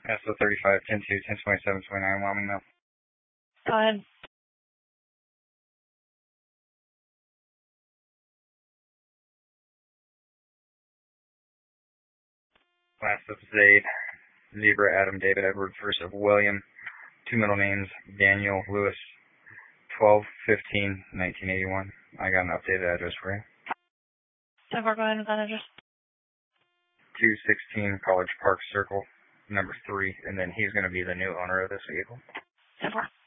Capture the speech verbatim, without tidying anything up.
S O thirty-five, ten two, ten twenty-seven, twenty-nine, Wyoming Mill. Go ahead. Last of Zade, Zebra, Adam, David, Edward, first of William. Two middle names, Daniel, Lewis, twelve fifteen nineteen eighty-one. I got an updated address for you. So far, go ahead with that address. two sixteen College Park Circle, number three, and then he's going to be the new owner of this vehicle. So far.